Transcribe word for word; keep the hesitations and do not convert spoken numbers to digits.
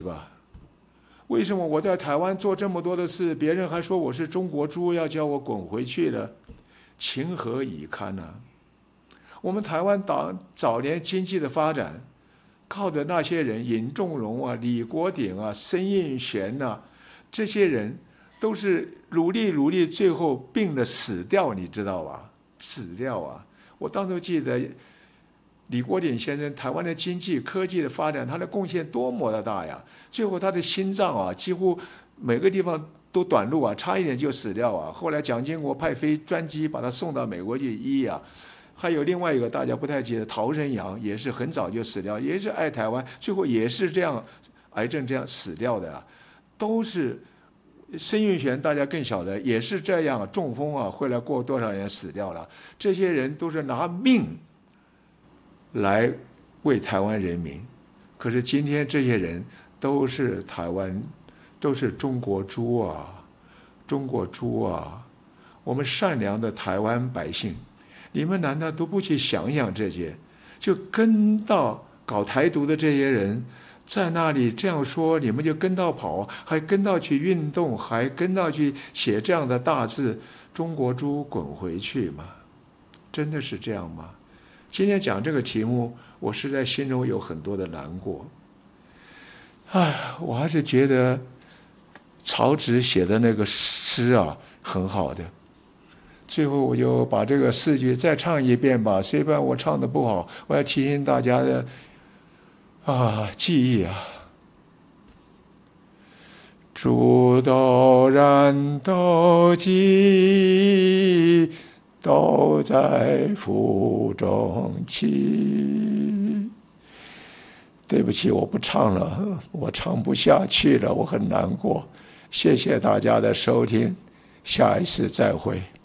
为什么我在台湾做这么多的事，别人还说我是中国猪，要叫我滚回去了？情何以堪呢、啊？我们台湾早早年经济的发展，靠着那些人，尹仲荣啊、李国鼎啊、申应璇啊，这些人都是努力努力，最后病了死掉，你知道吧？死掉啊！我当初记得李国鼎先生，台湾的经济科技的发展，他的贡献多么的大呀！最后他的心脏啊，几乎每个地方都短路啊，差一点就死掉啊。后来蒋经国派飞专机把他送到美国去医啊。还有另外一个大家不太记得，陶生阳也是很早就死掉，也是爱台湾，最后也是这样癌症这样死掉的啊。都是申运璇大家更晓得，也是这样中风啊，后来过多少年死掉了。这些人都是拿命来为台湾人民，可是今天这些人都是台湾，都是中国猪啊，中国猪啊！我们善良的台湾百姓，你们难道都不去想想这些？就跟到搞台独的这些人在那里这样说，你们就跟到跑，还跟到去运动，还跟到去写这样的大字“中国猪滚回去”吗？真的是这样吗？今天讲这个题目，我实在心中有很多的难过。哎，我还是觉得曹植写的那个诗啊，很好的。最后我就把这个四句再唱一遍吧，虽然我唱的不好，我要提醒大家的啊记忆啊。煮豆燃豆萁，豆在釜中泣。对不起，我不唱了，我唱不下去了，我很难过。谢谢大家的收听，下一次再会。